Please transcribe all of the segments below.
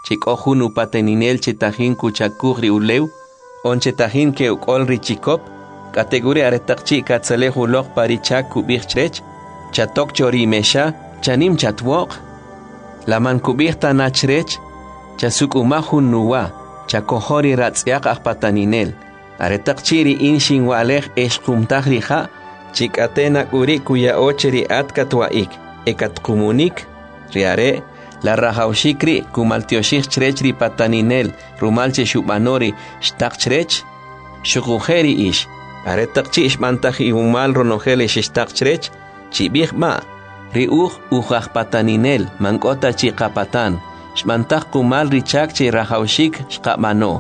chik'ojun upateninel chetajin kuchakujri ulew, onchetajin ke ukolri chikop, kategori aretaqchi katzaleju lok parichak kubijchrech, chatok chori mesha, chanim chatwok, laman kubijta nachrech, chasuk umahun nuwa, chakohori ratzyak akpataninel, aretaqchiri inshin walej eshkumtajri ha, chikatena uri kuya ocheri atkatwaik, ekatkumonik, riare, la rajaushikri kumaltioshik chrechri pataninel, rumalche shubanori, shtakchrech, shukujeri ish, aretaqchi ishmantaji umal ronojele shtakchrech, chibij ma, riuj ujaj pataninel, mankota chikapatan, shmantaj kumal richakchi rajaushik shkamano.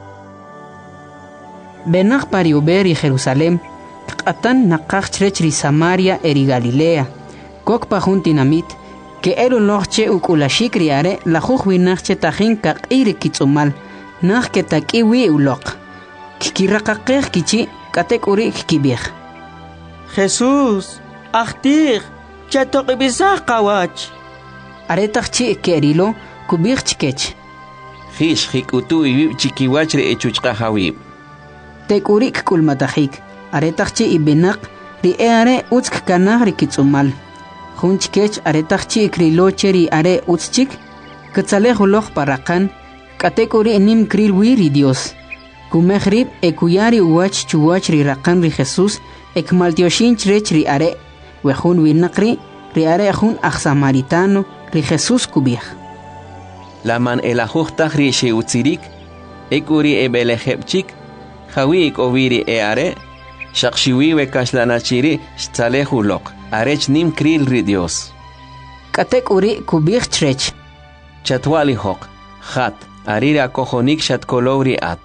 Benach pariuberi Jerusalem, Atan nakachtrechri Samaria eri Galilea, Kokpa juntinamit, que elu noche ukulashikri are, la jujwinachche tajin kak iri kitsumal, nach que takiwi ulok. Kikirakakej kichi, katek uri kibij. Jesús, achtir, chatokibizah kawach. Aretachchi kerilo, kubij chikech. Hish hikutu ibib chikiwachre echuchkahawib. Tekurik kulmatajik. Aretachchi ibenak, ri are utsk kanah rikitsumal. Junchkech aretachchi krilocheri are utschik, katzalejuloch parakan, katekuri nim kril wiri Dios. Kumehrib ekuyari uwach chuwach ri rakan ri Jesús, ekmaltioshin chrech ri are, wejun winakri, ri are jun samaritano, ri Jesús kubij. Laman elajuchtaj ri sheutzirik, ekuri ebelejepchik, Hawik oviri are, shakshiwiwe kashlanachiri shtalehulok, arech nim kril ri Dios. Katek uri kubij chrech. Chatwali hok, hat, arira kohonik shatkolowri at.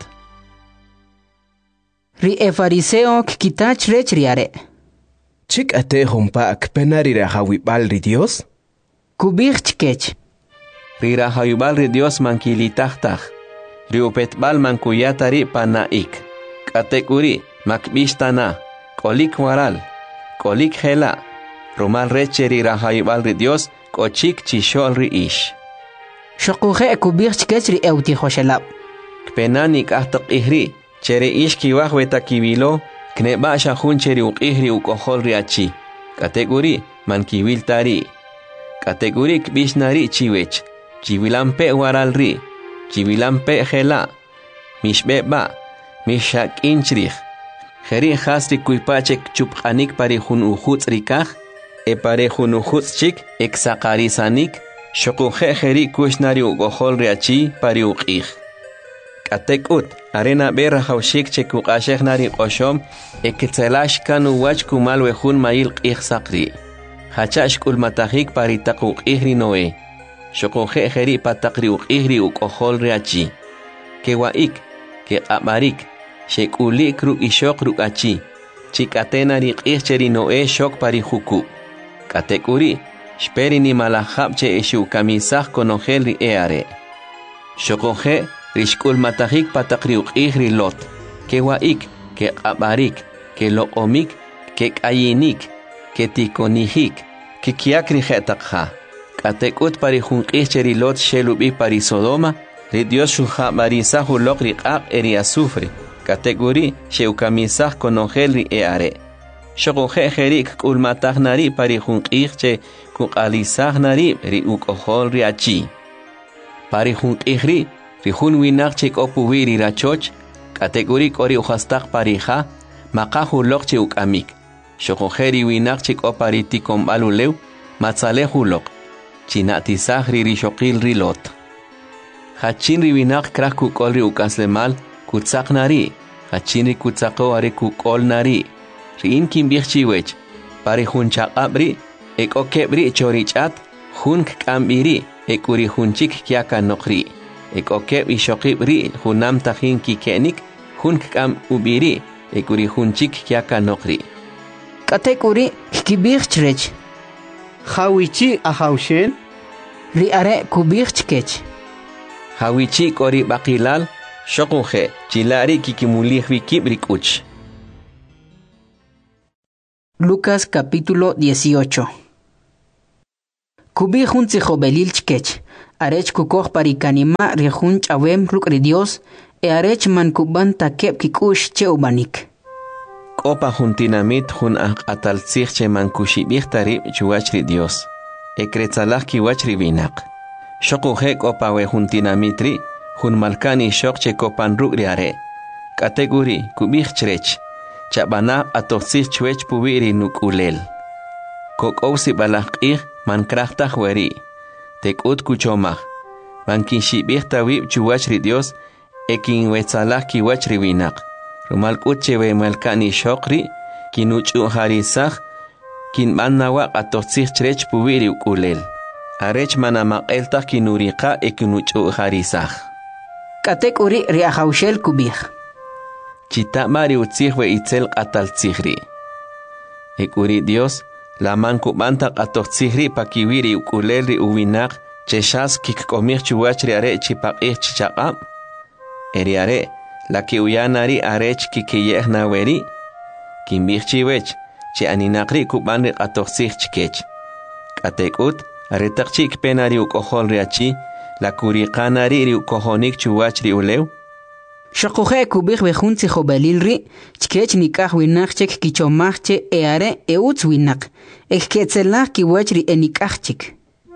Ri fariseo kita chrech ri are. Chik ate hompa akpenarira hawibal ri Dios? Kubij chkech. Rira hawibal ri Dios mankilitahtaj. Riupetbal mankuyatari panaik. Katekuri, makbishtana, kolik waral, kolik hela, rumal recheri rahayibal ri Dios, kochik chishol ri ish. Shokuje kubir chkechri euti hoshelab. Kpenanik ahtak ihri, chere ish kiwah wetakibilo, kneba shahun cheri ukihri ukohol ri achi. Katekuri, mankiwil tari. Katekuri kbishnari chiwech, chiwilampe waral ri, chiwilampe hela, mishbeba, Mishak inchrich. Jeri hasri kuipachek chupchanik parejun ujuts rikaj, parejun ujuts chik, exakarisanik, shokuje jeri kushnari ugohol riachi pari uqij. Katekut, arena berra haushik chekukashek nari oshom, eketzelash kanu wach kumal wejun mail qij sakri. Hachash kulmatajik paritak uqijri noe. Shokuje jeri patakri uqijri ugohol riachi. Kewaik, ke amarik, shekuli kruk ishok ruk achi, chikatena riqihcheri noe shok pari huku. Katekuri, shperi ni malahab che eshu kamisah konogel ri eare. Shokoje, rishkul matajik patakri uqihri lot, ke waik, ke amarik, ke loomik, ke kayinik, ke tikonihik, ke kiakri jetakha. Katekut pari junqihcheri lot shelubi pari Sodoma, ri Dios shuha marisa hulok riqaq eri azufre. Kategori sheukamizah konogel ri eare. Shokoje jerik kulmatah nari pari junqihche kukalizah nari ri ukohol ri achi. Pari junqihri ri jun winak chek opuwiri rachoch. Kategori kori uhastaq parija maqa hulok che ukamik. Shokoje ri winak chek opari tikombalulew matzale hulok. Chinatisah ri rishokil ri lot. Hachin ri winak krah kukol ri ukaslemal kutzak nari, hachin ri kutzako are kukol nari. Rin kimbirchiwech, pari hunchak abri, ek okebri chorichat, hun kambiri, ekuri hunchik kiaka nokri. Ek okeb ishokibri, hunam tahin kikenik, hun kam ubiri, ekuri hunchik kiaka nokri. Katekuri kibirchrech. Hawichi ahaushen? Ri are kubirchkech. Hawichi kori bakilal, shokuje, chilari kikimulihwi kibrikuch. Lucas capítulo 18. Kubi juntzijobelil chkech. arech kukoj parikanima rihun chawem rukri Dios arech man kuban takep kikush che ubanik. Kopa juntinamit jun atal che man kushibih tarib chuachri Dios. Ekretzalach kiwachri binak. Shokuhe kopa we juntinamitri jun malkani shok che kopan rukri are. Kategori kubih chrech. Chabana atoxich chwech pubiri nukulel. Kokousi balakih man krachtah weri. Tekut kuchomah. Man kinshibih tawib chuachri Dios. Ekin wetzalach kiwachri binak. Rumal kuchewe malkani shokri, kinuchu harisach, kin manawak atotzich chrech pubiri ukulel. Arech manamaqeltach kinuriqa kinuchu harisach. Katek uri riahaushel kubih. Chita mari utzich we itzel ataltzihri. Ekuri Dios, la man kubanta atotzihri pakiwiri ukulelri uwinak, cheshas kikkomich chuachri are chipaqih chichaqam. Eri are, la que uyanari arech kikiyeh naweri, kimbihchiwech, che aninakri kubanri atoxich chikech. Katekut, aretakchik penari ukohol riachi, la kuriqanari ri ukohonik chuachri ulew. Shakuhe kubih wejunzi jobalilri, chikech nikah winachchek kichomachche eare eutz winak, eketzelach kiwachri enikachchik.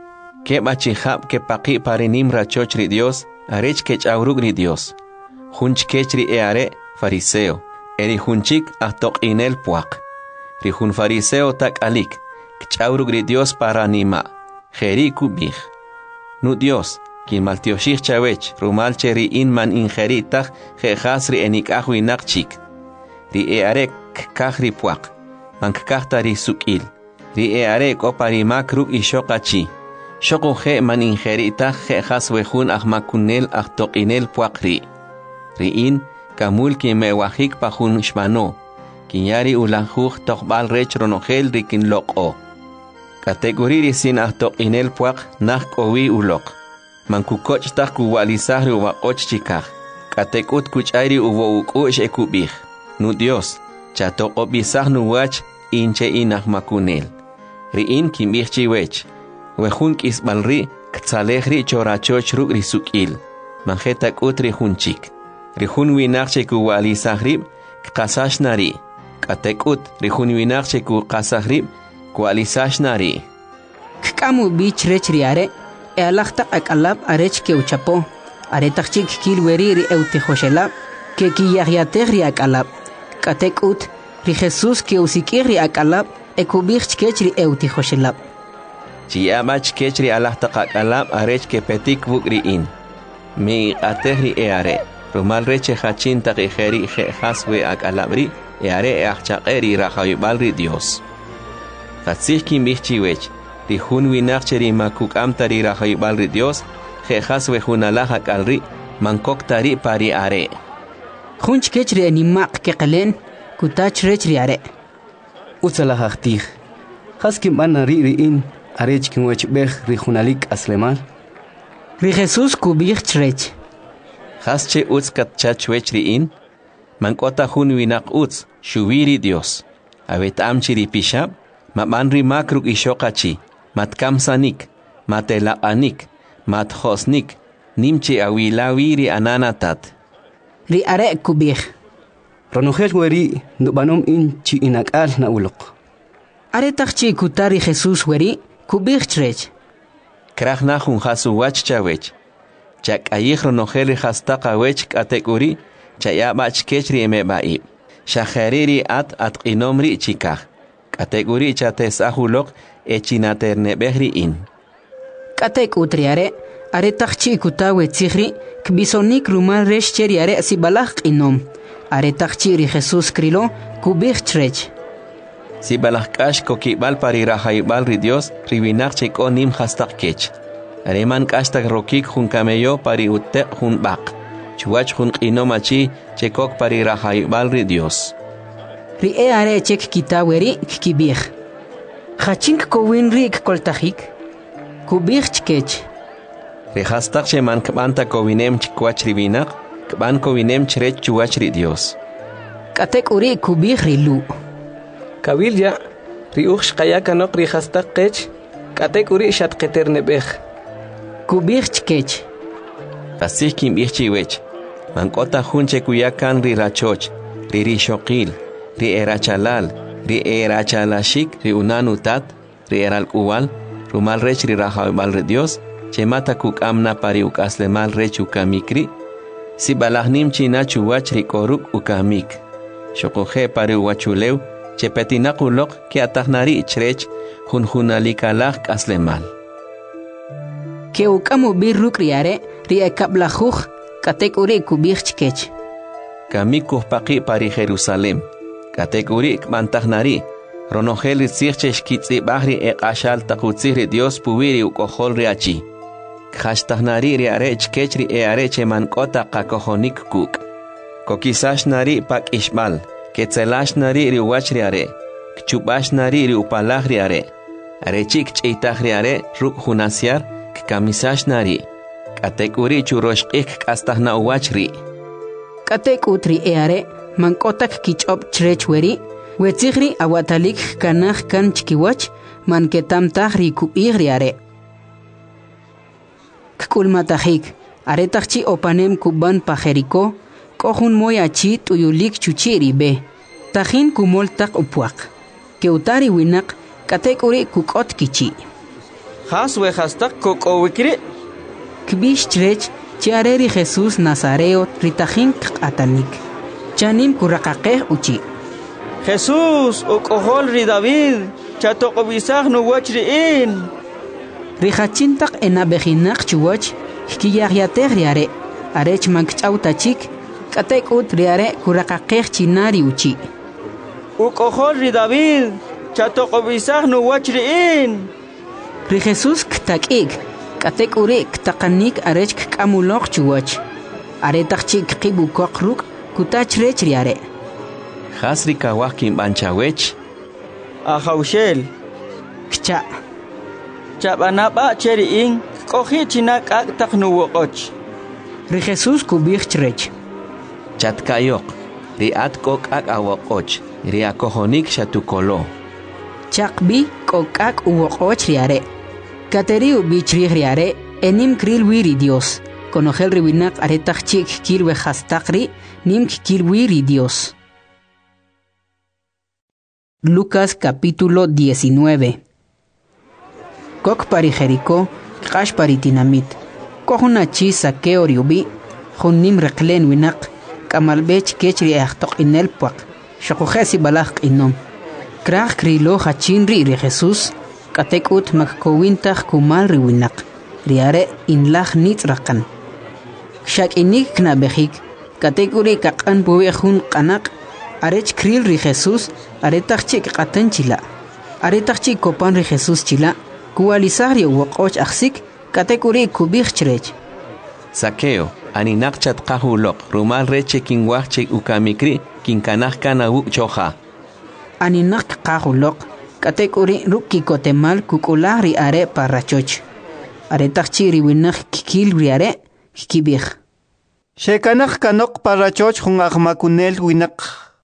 Kebachihab ke paqi parinim rachochri Dios, arech kech aurugri Dios. Junch kechri eare fariseo, eri junchik ahtok inel puak. Ri jun fariseo tak alik, kchaurugri Dios para nima, jeri kubih. Nu Dios, kin maltioshich chawech, rumal cheri in man ingeri tak, jehasri enik ahuinak chik. Ri eare kakri puak, man kaktari sukil. Ri eare kopari makruk ishokachi. Shoko je man ingeri tak, jejas wejun ahmakunel ahtok inel puak ri. Riin, kamul ki mewahik pahun shmano, kinyari ulanjuj tokbal rech ronogel rikin loko. Kategori sin ahtok inel puak nak owi ulok. Mankukoch tak kuwalisahri uwakoch chikaj. Katekut kuchairi uwo ukush ekubih. Nu Dios, chatok obisah nuwach inche inah makunel. Riin kimbih chiwech. Wejun kisbalri, ktzalehri chorachoch ruk risukil. Manjetak utri junchik. Rihun winachche ku wali sahrib, kasashnari. Katekut, rihun winachche ku kasahrib, kualisashnari. Kkamu bich rech riare, alachta akalab arech ke uchapo. Aretachik kilweri ri eutihoshelab, ke kiyahyateh ri akalab. Katekut, ri Jesus ke usikir ri akalab, ekubich kech ri eutihoshelab. Chiabach kech ri alachta akalab arech ke petik bukri in. Mi ateh ri eare. Rumal reche hachin taqijeri haswe ak alabri, eare achaqeri rajayibalri Dios. Hatzih kimbichiwech, rihun winacheri makuk amtari rajayibalri Dios, haswe hunalahak alri, mankoktari pari are. Hunch kechri animaq keqelen, kutach rechri are. Utzalahachtig. Haskim banari riin, arech kinwech bech rihunalik aslemal. Ri Jesus kubich rech. Hasche utzkat chachwechri in, mankota hun winak utz, shubiri Dios. Avet amchiri pishab, mamanri makruk ishokachi, matkamsanik, matelapanik, mathosnik, nimchi awilawiri ananatat. Ri are kubih. Ronogel weri, nubanom in chi inakal na ulok. Are takchi kutari Jesus weri, kubih trech. Krachnahun hasu wach chawech. Chak ayih ronogeli hastaka wech kategori, chayabach kechri emebaib. Shahariri at inomri chikah. Kategori chates ahulok echinaternebehri in. Katek utriare, are takchi kutawe tzihri, kbisonik rumal resh cheriare sibalach inom. Are takchi ri Jesus krilo, kubich trech. Sibalach kash kokibal pari rahaibal ri Dios, ribinak cheko nim hastak kech. Areman kastak rokik jun camello pari utek jun bak. Chuach jun inomachi chekok pari rahaibal ri Dios. Ri are chek kitaweri kibich. Hachink kowin rik koltahik. Kubich chkech. Ri hastak sheman kbanta kowinem chkwach ribinak, kban kowinem chrech chuach ri Dios. Katek uri kubich rilu. Kabilya, ri uxsh qayakanok ri hastak kech, katek uri shatqeter nebech. Kubich chkech. Pasih kim ichchiwech. Mankota hunche kuyakan ri rachoch, ri rishokil, ri erachalal, ri erachalashik, ri unanutat, ri eralkuwal, rumal rech ri rahabal re Dios, chemata kukamna pari ukaslemal rech ukamikri, si balahnim china chuwach ri koruk ukamik. Shokoje pari uwachulew, chepetinakulok ki atahnari ichrech, hunalikalak aslemal. Que ukamu birruk riare, ri ekablajuj, katekuri kubich chkech. Kamikuh paqi pari Jerusalem. Katekuri mantahnari. Ronogel ritzirchesh kitzi bahri eqashal takutziri Dios puwiri ukohol riachi. Khashtahnari riare chkechri eareche mankota qakohonik kuk. Kokisash nari pak ishmal. Ketzelash nari riwach riare. Kchubash nari riupalaj riare. Arechik ch'itaj riare ruk hunasiar kamisash nari. Katekuri churoshqik kastahna uwachri. Katekutri eare mankotak kichop chrechweri wetzigri awatalik kanaj kan chkiwach manketamtaj rikubigri are. Kkulmatajik aretajchi opanem kuban pajeriko kohun moyachi tuyulik chuchiri be tajin kumoltak upwak keutari winak katekuri kukot kichi. Haswe hastak kokowikri. Kbish chrech chiareri Jesús Nazareo ritajin atanik. Chanim kurakaqeh uchi. Jesús ukohol ri David chatokobisaj no wachriin. Rijachintak enabejinak chuwach hkiyagyatej riare. Arech mankchautachik katekut riare kurakaqeh chinari uchi. Ukohol ri David chatokobisaj no wachriin. Ri Jesús ktakik katekuri ktaqanik arech kkamulok chuwach. Aretajchi kqibukoqruk kutachrech riare. Hasri kawakim banchawech. Ahaushel. Kcha. Chabanaba cheriin kohi chinak aktak nuwokoch. Ri Jesús kubich chrech. Chatkayok. Riat kok ak awokoch. Riakohonik shatukolo. Chakbi kokak uwokoch riare. Kateri ubichrich riare enim kril wiri Dios. Conogel riwinak aretajchik kirwe hastakri nim kirwiri Dios. Lucas capítulo 19. Kok pari Jericó, kash pari tinamit. Kohunachi sakeo riubi, hunim reklen winak, kamalbech kechri achtok inel puak, shokujesi balak inom. Krach krilo hachinri ri Jesús, katekut makkowintach kumal riwinak, riare inlach nitzrakan. Shak inik knabejik, katekuri kakan buwehun kanak, arech kril ri Jesús, aretachik katan chila. Aretachik kopan ri Jesús chila, kualisari wakoch aksik, katekuri kubich chrech. Sakeo, aninak chatkahulok, rumal reche kinwachche ukamikri, kinkanach kana choja. Aninak kahulok, katekuri ruki kotemal kukulari are parachoch. Aretachik riwinak kikil riare, kibich. Shekanak kanok parachoch hun ahmakunel winak.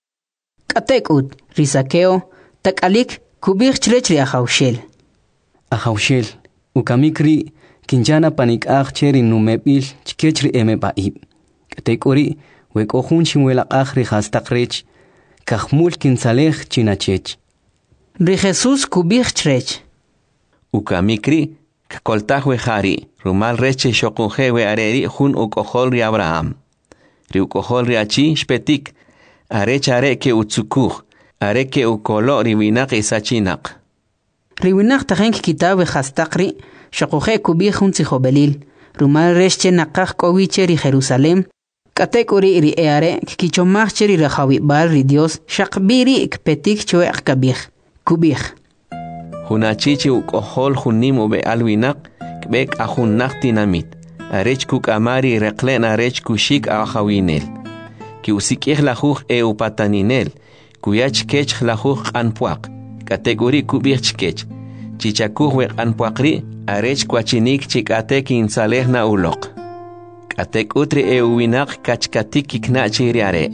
Katekut, risakeo, takalik, kubich chrech ri ahaushel. Ahaushel, ukamikri, kinjana panik cheri numebil, chkechri emebaib. Katekuri, wekohun chimwela ahri hastakrech, kahmul kinsalech chinachech. Ri Jesús kubich chrech. Ukamikri, kkoltajwe hari, rumal reche shokunjewe areri hun ukohol ri Abraham. Ri ukohol ri achi shpetik, arech areke utsukuj, areke ukolo riwinak isachinak. Riwinak tajenk kitabe hastakri, shokuje kubich un tzihobelil, rumal reche nakaj kowiche ri Jerusalem, katekuri ri eare, kichomach ri rajawi bal ri Dios, shakbiri ikpetik chwe akabich, kubich. Hunachichi ukohol hunim ube alwinak, kbek ahunnak tinamit, arech kuk amari reklen arech kushik ahawinel. Ki usikih lajuj upataninel, kuyach kech lajuj anpuak, kategori kubich kech, chichakuj we anpuakri, arech kwachinik chikate kinsaleh na ulok. Katek utri winak kachkatik kiknachi riare.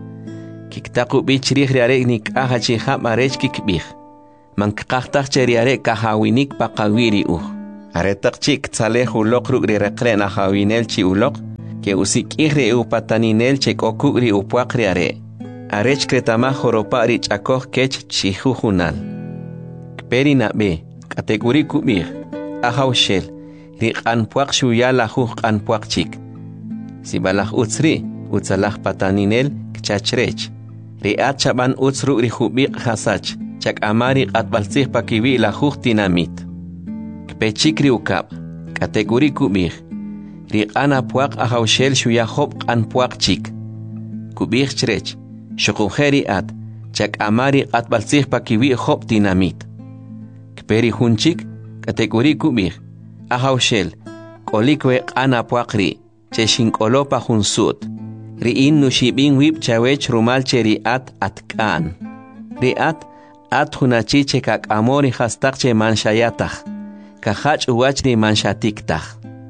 Kiktaku bich riare nik ahachiham arech kikbich. Mankaktak cheriare kahawinik pakawiri Aretaqchik tzalej uloq ruk ri reqren ajawinel chi uloq, que usikih ri upataninel chek okuk ri upuaq ri are. Arech kretama joropa ri chakoj kech chihujunal. Kperi nabe, kategori kubir, ajawshel, ri qanpuaq shuya lajuj qanpuaq chik. Si balaj utzri, utzalaj pataninel kchachrech. Ri at chaban utzruk ri jubiq hasach, chak amari qatbaltzih pakiwi lajuj tinamit. Pechikri ukab, kategori kubir. Riqana puaq ajawshel shuya hop qan puaq chik. Kubir chrech, shukujeri at, chak amari qatbaltzih pakiwi hop dinamit. Kperi hunchik, kategori kubir. Ajawshel, kolikwe qana puaq ri, cheshin kolopa hunsut. Riin nushibin wib chawech rumal cheri at kan. Ri at hunachi chekak amori hastak che manshayatach. Kahach uwachri manshatiktaj.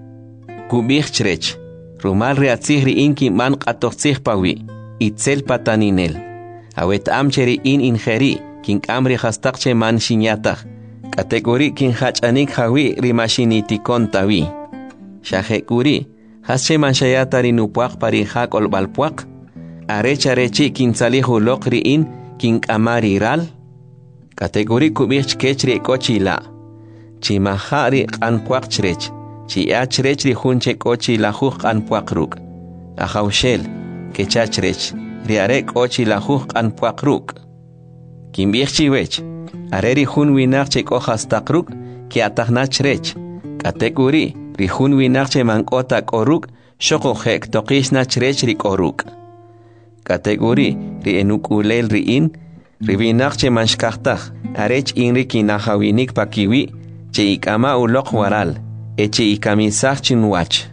Kubir chrech, rumal reatzihri inki man qatoxtzih pawi, itzel pataninel. Awet amcheri ingeri, king amri hastakche man shinyataj. Kategori king hachanik hawi rimashinitikon tawi. Shahekuri, hasche manshayatari nupuaq pari hak olbalpuaq. Arechi king tzalihu lokri in, king amari ral. Kategori kubir chkechri kochila. Chimahari qanpuaq chrech, chiachrech ri hunche kochi lajuj qanpuaq ruk. Ajawshel, kechachrech, riare kochi lajuj qanpuaq ruk. Kimbich chiwech, areri hun winaq che kohastaq ruk, ki atajnachrech. Kategori, ri hun winaq che mankota koruk, shokojek toqishna chrech ri koruk. Kategori, ri enukulel ri in, ri winaq che manshkajtaj, arech inri kinahawinik pakiwi, che ikama uloq waral, eche ikamisaj chinwach.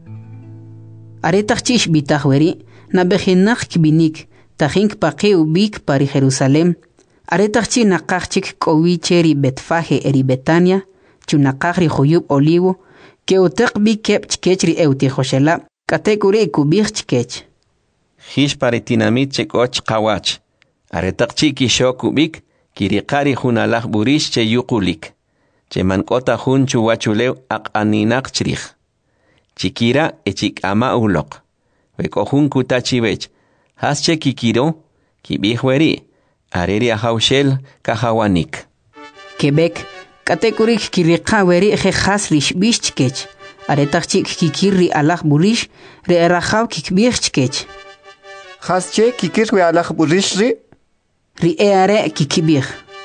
Aretaqchish bitajweri, nabejinak kbinik, tajink paqi ubik pari Jerusalem. Aretaqchi naqajchik kowicheri Betfaje eri Betania, chunaqajri juyub olivo, que uteqbi kep chkechri eutijoshela, kategori kubij chkech. Hish pari tinamit chekoch qawach. Aretaqchi kisho kubik, kiriqari hunalaj burish che yuqulik. Che mankota hun chuwachulew aqaninak chrij. Chikira echik ama uloq. Weko hun kutachibech. Hasche kikiro, kibihweri. Areri ajawshel kahawanik. Quebec, kategorik kiriqaweri ejejas rishbish chkech. Aretaqchik kikirri alaj burish, re erajaw kikbih chkech. Hasche kikirwi alaj burishri. Ri eare kikibih.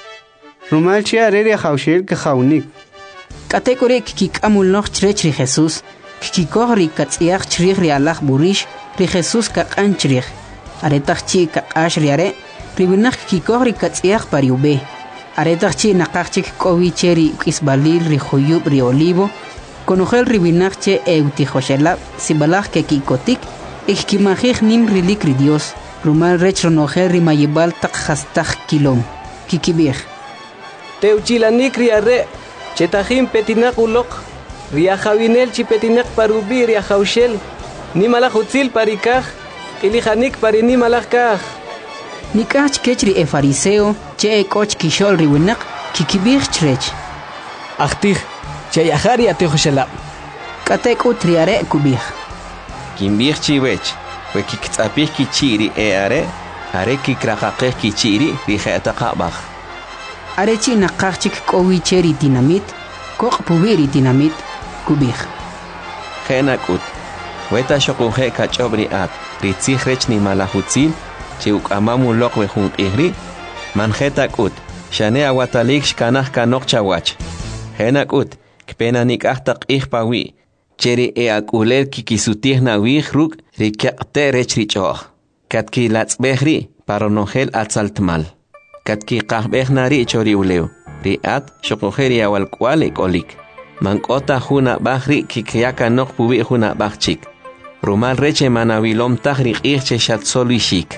Rumal chi areri ajawshel kahawnik. Kategorik kikamulnoq chrech ri Jesús, kikikoh ri katziach chrij ri alaj burish, ri Jesús kaqan chrij. Aretaqchi kaqash ri are, ri binaq kikikoh ri katziach pari ube. Aretaqchi naqaqchik kowicheri kisbalil ri juyub ri olivo, konujel ri binaqche eutijoshela, sibalaj ke kikotik, ikimajij nim rilik ri Dios, rumal rech ronojel ri mayibal tak hastaj kilom, kikibij. Teuchilanik riare, chetajim petinak ulok, riajawinel chi petinak parubi riajawshel, nimalaj utzil parikaj, ilijanik pari nimalaj kaj. Nikach kechri e fariseo, che koch kishol ri winak, kikibij chrech. Achtij, chayajari atejoshelab. Katek utriare kubij. Kimbij chiwech, we kiktzapij kichiri are kikraqaqej kichiri rijetaqabaj. Arechi naqaqchik kowicheri dinamit, koq pubiri dinamit, kubij. Genakut, weta shokuje kachobri at, ritzij rech ni malahutzil, che ukamamu lokwe jun ihri, manjetakut, shane awatalik shkanaj kanok chawach. Genakut, kpena nikajtaq ihpawi, cheri eakulel kikisutih nawij ruk, rikyaqte rech richoh. Katki latzbehri, paronogel atzaltmal. Katki qahbejnari chori uleu, riat shokojeri awal kwale kolik. Mankota juna bahri kikyaka nok pubi juna bahchik. Rumal reche manavilom tahri irche shatsolishik.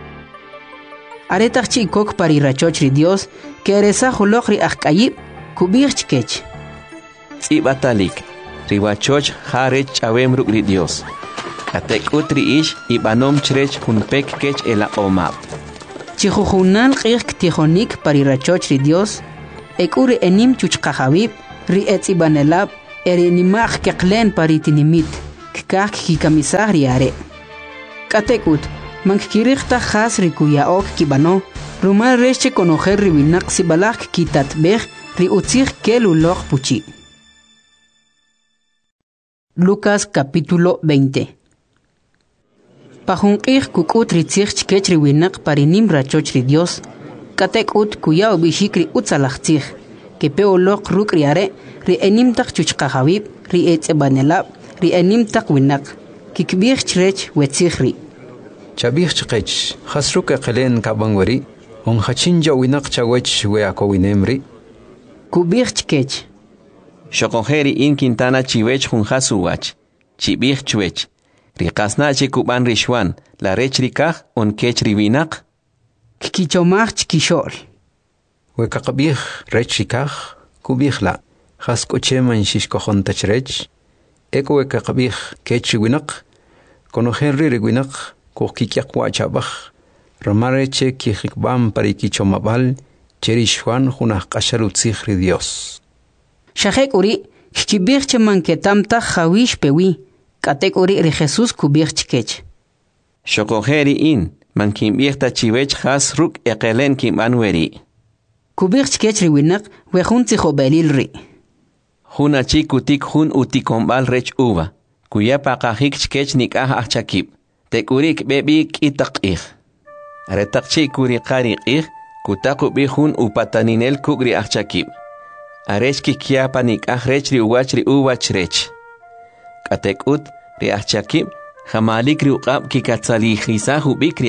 Aretaqchi kok pari rachochri Dios, que eresa julokri akayib, kubij kech. Tsibatalik, riwachoch harech chawem rukri Dios. Atek utri ish ibanom chrech hunpek kech ela omap. Chihujunal qik tijonik pari rachochri Dios, ekuri enim chuchqajawib, ri etzibanelab, eri nimaq keqlen paritinimit kak kikamisah riare katekut mankirikta khas rikuya ok kibano rumar reche conocer riwinak sibalak kitatbeh ri utzig kelulok puchi. Lucas capítulo 20. Pajunqih kukut ritzig chkech riwinak parinim rachoch ri Dios katekut kuya obishikri utzalachtzig kepeolok ruk riare ri enimtak chuchqajawib ri etzebanelab ri enimtak winak kikbih chrech wetzigri Chabih chqech khasruk aqlen kabangwari on khachinja winak chawech we akowinemri kubih chkech Shokongeri in Quintana chiwech jun hasuwach chibih chwech riqasna chikuban rishwan la rech rikaj on kech riwinak kikichomaj chkishol we kaqbih rech rikaj kubih la khaskocheman shishkojon tachrech eko we kaqbih kech winak konojerri riwinak kokikyak chabaj ramareche kijikbam parikichomabal cherishwan junaj qashalutzig ri Dios Shahek uri kibih cheman ketamta khawish pewi katek uri ri Jesus kubih chkech Shokongeri in man kimbihta chiwech has ruk eqelen kimbanweri kubih chkech riwinak we junti khobelil ri Juna chikutik jun utikombal rech uva kuya paqajik chkech nikaj achakib tekurik bebik itaqih aretaqchi kuri qariqih kutaqu bihun upataninel kugri achakib arechki kiapa nikaj rech ri uwach ri uwach rech katekut ri achakib jamalik ri uqab kikatzalijisaju bikri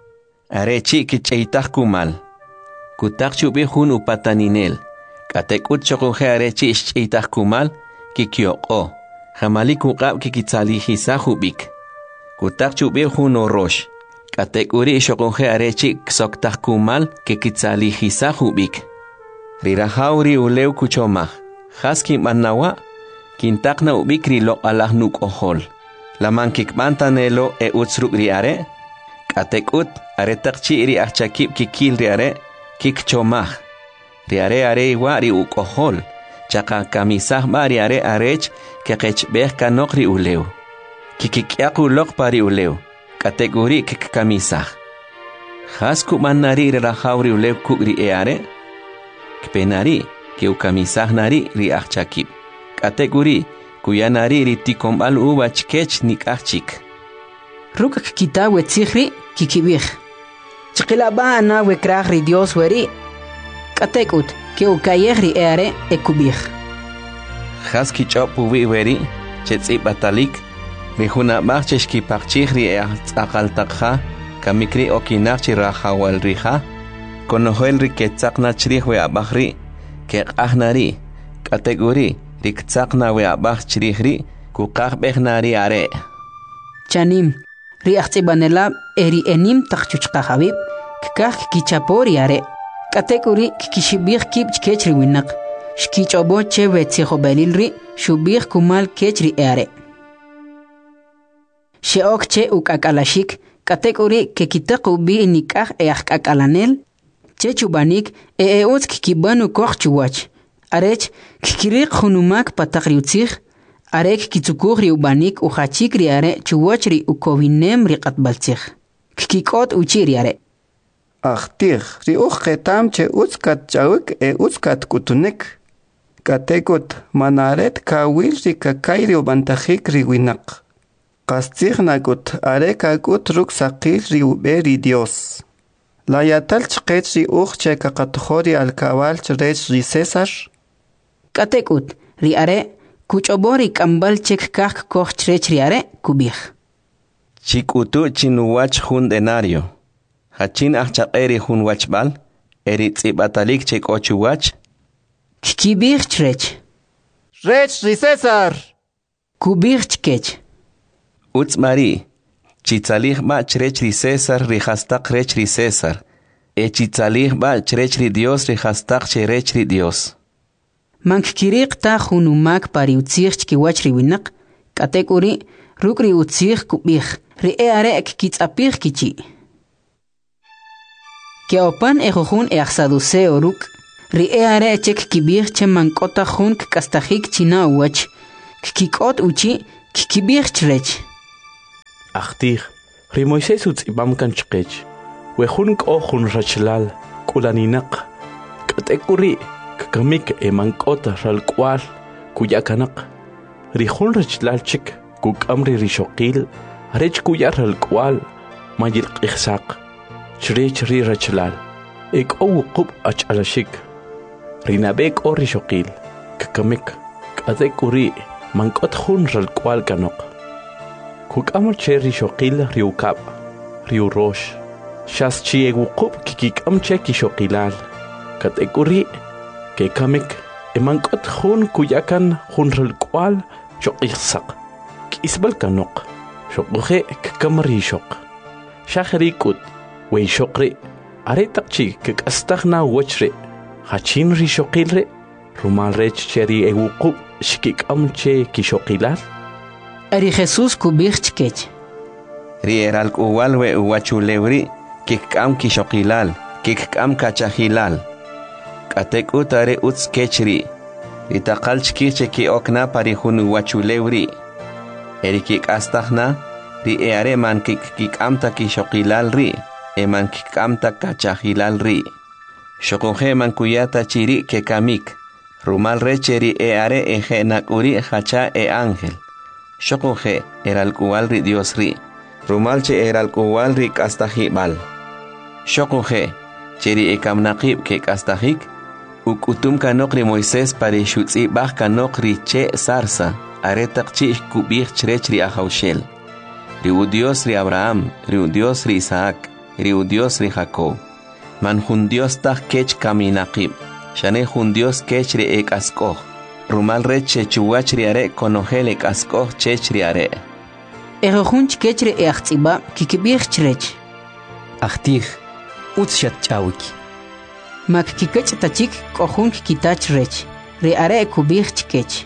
arechi kicheitaj kumal kutaqchu bihun upataninel katekut chokonje arechi ischeitaj kumal kikyoqo jamalik uqab kikitzalijisaju bik kutaqchu bihun orosh katekuri shokonje arechi ksoktaj kumal kikitzalijisaju bik Rirahauri uleu kuchomaj haskin manawa kintakna ubikri lo alahnuk ohol la mankikbantanelo e utsruk riare katekut aretaqchi ri achakib kikil riare kikchomaj riare are iwari ukohol chaka kamisah bari are arech kekechbeh kanok ri uleu kikikyaku lok pari uleu kategori kikkamisah hasku manari rirahauri uleu kugri eare Kpenari ke ukamisah nari ri achakib kategori kuyanari ri tikombal uwa chkech nikachik ruk kita wetzigri kikibih chqilaba ana wekraj ri Dios weri katekut ke ukayegri eare ekubih Haski chopu wi weri chetsi batalik ri huna machchki pachigri aqaltaqha kamikri okinachri rahawal riha Konohel riketzakna chrihwe abahri ke qahnari kategori riktzakna we abah chrihri kuqah behnari are chanim ri achtsibanela eri enim taqchuchqa habib kikah kichapori are kategori kikishibih kib chkechri winak shkichobo chewe tsikhobelilri shubih kumal kechri are sheok che ukakalashik kategori ke kitaqu bi nikah e akalanel Chechubanik eutsk kibanu kochchuwach arech kikirik hunumak pataqriutzig arek kitsukugri ubanik uchachikri are chuwachri ukowinem riqatbaltzig kikikot uchiri are Achtig ri uqetam che utskat chawik utskat kutunik katekut manaret kawil ri kakayri ubantajik ri winak qastzig nakut areka kut ruk saqil ri uberi Dios La yatal chqech ri uqche kaqatjori al cabal chrech ri César katekut ri are kuchobori kambal chek kak koch chrech ri are kubih Chikutu chinuwach jun denario hachin achaqeri jun wachbal eri tsibatalik chek ochuwach kibih chrech Rech ri César kubih chkech Utsmari Chitzalih ba chrech ri César ri hastaq rech ri César chitzalih ba chrech ri Dios ri hastaq cherech ri Dios Mankkirik ta hunumak pariutzig chkiwach ri winak katekuri rukri utzig kubih ri eare kitsapig kichi Keopan ejojun eaxaduseo ruk ri eare chek kibih che mankota jun kastajik china wach kikot uchi kikibirchrech. Achtih, ri Moisés utzibam kanchqech. Wehun kohun rachlal, kulaninak. Katekuri, kakamik emankota ralkwal, kuyakanak. Rihun rachlal chik, kukamri rishokil, rech kuyar ralkwal, mayil qihsak. Chrech ri rachlal. Ik owuqub achalashik. Rinabek o rishokil, kakamik. Katekuri, mankot hun ralkwal kanok. Kukamul che rishokil riukab, riurosh. Shas chi ewuqub kikikam che kishokilal. Katekuri, kekamik, emankot hun kuyakan hun ralkwal shokihsak. Kisbal kanok, shokuhe kakamri shok. Shakhrikut, wey shokri, aretakchi kikastagna wachre. Hachin rishokilre, rumal rech cheri ewuqub shikikam che kishokilal. Ari Jesús kubirchkech. Ri eral kuwal we uwachulewri, kikam kishokilal, kikam kachahilal. Katek utare utskechri, ritakal chkiche ki okna parihun uwachulewri. Eri kikastagna, ri eare man kikamta kishokilal ri, eman kikamta kachahilal ri. Shokuhe man kuyata chiri kekamik, rumal recheri eare eje nakuri hacha e ángel. Shokuhe eral kuwal ri Dios ri, rumalche eral kuwal ri kastahibal. Shokuhe cheri ekamnaqib ke kastahik, ukutum kanok ri Moisés pare shutzi bah kanok ri che sarsa, aretak chi kubich chrech ri ahaushel. Ri Dios ri Abraham, ri Dios ri Isaac, ri Dios ri Jacob. Man hun Dios tak kech kaminaqib, shane hun Dios kech ri ek askoh. Rumal reche chuwach ri are konogel ek askoh chech ri are. Erojunch kechre eachtiba kikibirchrech. Achtih, utshat chawik. Mak kikech tachik kohun kikitachrech. Ri are kubirchkech.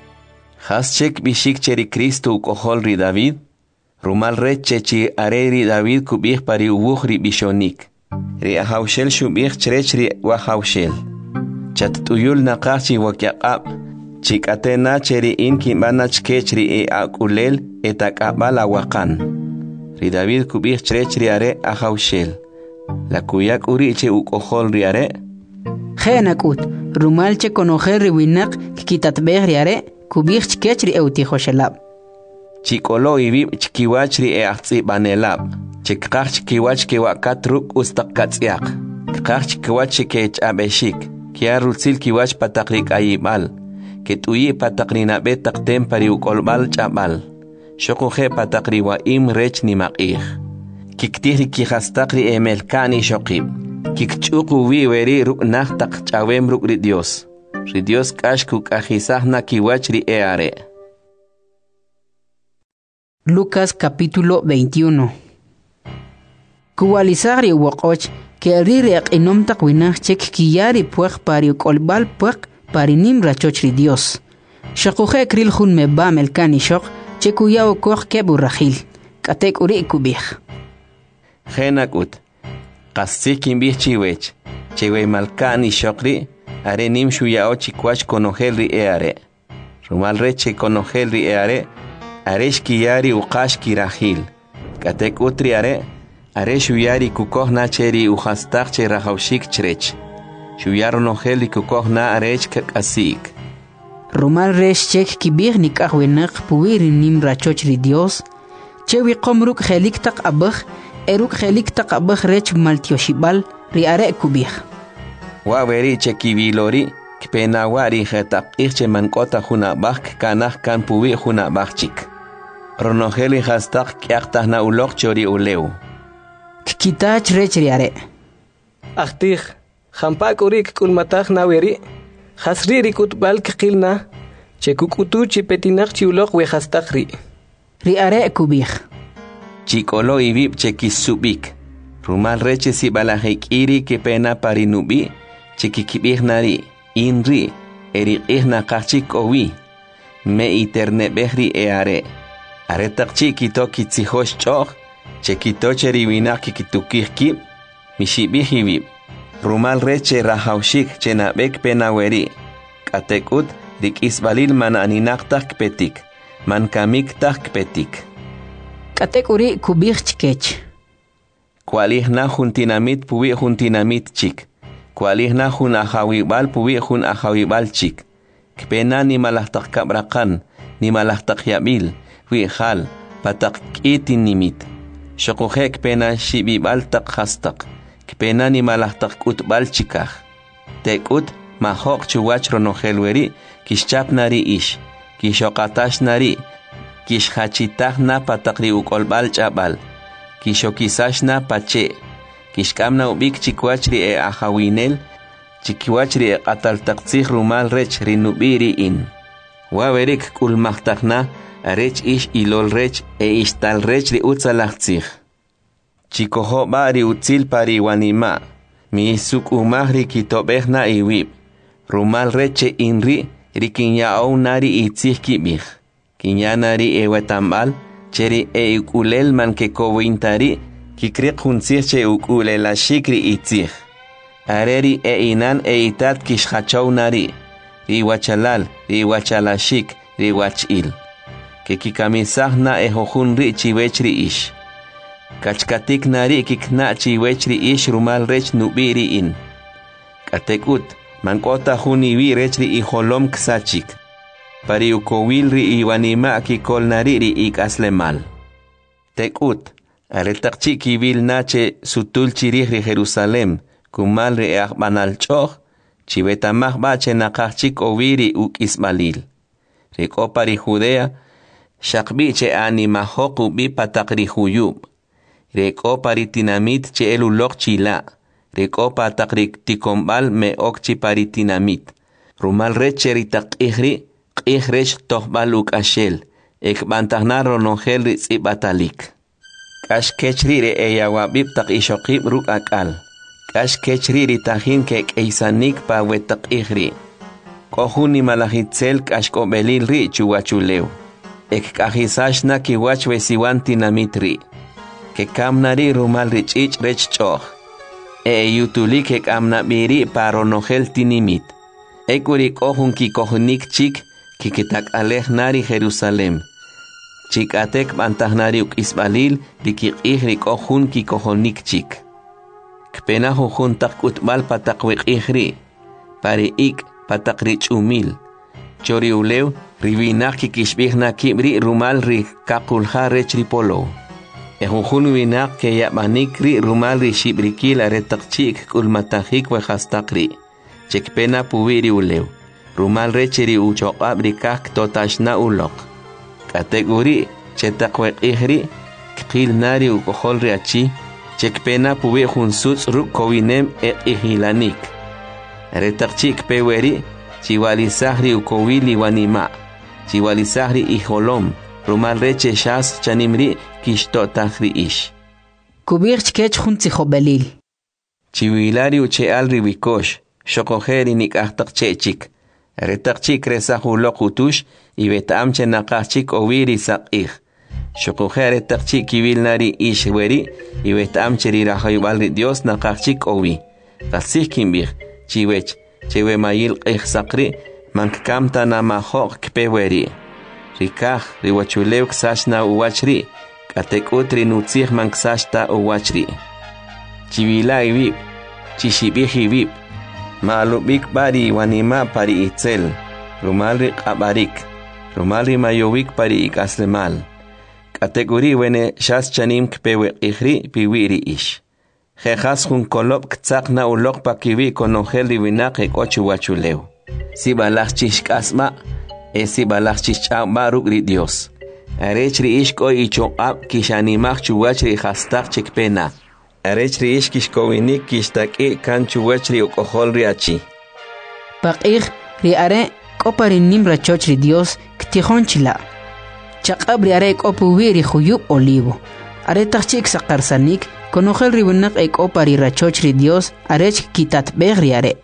Has chek bishik cheri Cristo ukohol ri David. Rumal reche chi are ri David kubich pari uwuch ri bishonik. Ri ahaushel shubich chrech ri wahaushel. Chat tuyul naqachi wakyaqab. Chik atena cheri in kimbanach kechri e akulel etakabala wakan. Ri David kubich chrech ri are ahaushel. La kuyak uriche ukohol ri are. Genakut, rumalche konojer ri winak kikitatbeh ri are kubich kechri eutihoshelab. Chikolo ibib chikiwach ri e ahtsi banelab. Chikach chikiwach ke wakatruk ustakatsiak. Kach chikiwach kech abeshik. Kia rutsil kiwach patakrik ayibal. Ketuyi patakrina betak tempari ukolbal chabal. Shokuhe patakri wa im rech ni maqih. Kiktihri kihastakri emelkani shokib. Kikchuku weri ruk nachtak chawem ruk ri Dios. Ri Dios kashkuk ahisahna kiwach ri eare. Lucas capítulo 21. Kuwalisari wakoch que rirek inomtak winachchek kiyari puech pari ukolbal puech pari nimra chochri Dios. Shakuhe kril hun meba melkani shok chekuyao koch keburrahil. Katek uri kubich. Genakut. Kassikin bich chiwech. Chewe malkani shokri. Are nim shuyao chikwach konohelri eare. Rumal reche konohelri eare. Aresh kiyari uqash kirahil. Katek utri are. Are shuyari kukoh na cheri uhastak che rahaushik chrech. Shuyaro noheli kukoh na arech kakasik. Rumal resh chek kibir nikah wenak puwiri nim rachochri Dios. Chewi komruk helik tak abah. Eruk helik tak abah rech maltioshibal ri are kubih. Waweri chekibilori. Kpenawari hetak irche mankota huna bak kanah kan puwi huna bakchik. Ronoheli hastak kiaktah na ulok chori uleu. Kikitach rechri are. Achtih, hampak urik kulmatach na weri. Hasri rikut bal kikilna. Chekukutu chipetinak chiulok we hastakri. Ri are kubih. Chikolo ibib chekisubik. Rumal reche si balahik iri ke pena parinubi. Chekikibih nari. Inri. Erik ihna kachik owi. Me iterne behri eare. Aretak chikito kitzihosh choch. Chekito cheriwinak kikitukihkib. Mishibihibib. Rumal reche rahaushik chenabek penaweri. Katekut rik isbalil man aninaqtaq kpetik man kamiktaq kpetik Katekuri kubich kech. Kualihna juntinamit puwi juntinamit chik kualihna jun ajawibal puwi jun ajawibal chik kpena ni malaqtaq kabraqan ni malaqtaq yabil wi hal pataq k'itin nimit shoquje kpena shibibal taq hastaq kpena ni malaqtaq k'utbal chikaj tek'ut majoq chuwach ronojelweri kishchapnari ish kishoqatashnari kishhachitajna pataqri uk'olb'al ch'ab'al kishokisashna pache kishk'amna ub'ik chikwachri ajawinel chikiwachri q'ataltaqtzij rumal rech rinub'iri in wawerik k'ulmajtajna arech ish ilol rech ishtal rech ri utzalajtzij chikojo'b'a ri utzil pari wanima mi suk'umaj ri kitob'ejna iwib rumal reche inri ri kinya'ownari itzij kib'ij kinyanari ewetamb'al cheri uk'ulel man kekowintari kikriq juntzij che uk'ulelaxik ri itzij areri inan itat kixjachownari ri wachalal ri wachalaxik ri wach'il kikikamisajna ejojun ri chiwech ri ish kachkatik nari kikna chiwech ri ish rumal rech nub'i ri in k'atek'ut mank'ota jun iwi rech ri ijolom ksachik pari ukowil ri iwanima kikolnari ri ik'aslemal tek'ut aretaqchi kibil nache sutul chirij ri Jerusalem kumal ri ajb'anal ch'oj chibetamaj b'ache naqajchik owiri uk'isbalil ri k'opa ri Judea xaqb'i che animajoq ub'i pataq ri juyub ri k'opa ri tinamit che eluloq chila ri k'opa taq ri tikomb'al me'ok chi pari tinamit rumal reche ri taq'ij ri q'ij rech tojb'al uk'axel ekb'antajna ronojel ri tz'ib'atalik k'ax kechri ri eyawab'ib taq ixoqib' ruk' ak'al k'ax kechri ri tajin kek'eysanik pa wetaq'ij ri k'o jun nimalajitzel k'axk'ob'elil ri chuwachulew ekk'ajisaxna kiwach wesiwan tinamit ri kekamna ri rumal ri ch'ich' rech ch'oj eyutulik ek'amnab'iri pa ronojel tinimit ek'uri k'o jun kikojunik chik kikitak'alejna ri Jerusalem chik'atek b'antajna ri uk'isb'alil ri kiq'ij ri k'o jun kikojonik chik kpena jujun taq k'utb'al pataq wiq'ij ri pari ik' pataq ri ch'umil chori ulew ri winaq kikixb'ijna kib' ri rumal ri kaqulja rech ri polow jujun winaq keyab'anik ri rumal ri xib'rikil aretaq chik k'ulmatajik wejastaq ri chekpena puwi ri ulew rumal rech ri uchoq'ab' ri kaj ktotaxna uloq k'atek'uri chetaq weq'ij ri kqilna ri uk'ojol ri achi chekpena puwi jun sutz' ruk' kowinem eq'ijilanik aretaq chik peweri chiwalisaj ri ukowil iwanima chiwalisaj ri ijolom rumal reche xas chanim ri kixtotaj ri ish Kubich kech jun tzijob'elil chiwilari uche'al ri wikox xoqoje ri nik'ajtaq che'chik aretaq chik resaj uloq utux y beta'am che naqaj chik owi ri saq'ij xoqoje aretaq chik kibilna ri ish weri y beta'am che ri rajayb'al ri Dios naqaj chik owi qasij kinb'ij chiwech chewe mayil q'ij saqri mankkamta namajoq kpe weri rikaj ri wachulew ksaxna uwach ri k'atek'ut ri nutzij manksaxta uwach ri chiwila iwib chixib'ij iwib ma'lub'ik bari wanima pari itzel rumal ri q'ab'arik rumal ri mayowik pari ik'aslemal k'atek'uri wene xas chanim kpe weq'ij ri piwi ri ish jejas jun kolob' ktzaqna uloq pa kiwi konojel ri winaq ek'o chuwachulew sib'alaj chixk'asma sib'alaj chixch'ab'a ruk' ri Dios arech ri ish k'o ichoq'ab' kixanimaj chuwach ri jastaq chekpena arech ri ish kixkowinik kixtak'i kan chuwach ri uk'ojol ri achi paq'ij ri are k'o pari nim rachoch ri Dios ktijon chila chaq'ab' ri are k'o puwi ri juyub' olivo aretaq chik saqarsanik konojel ri winaq ek'o pari rachoch ri Dios arech kitatb'ej ri are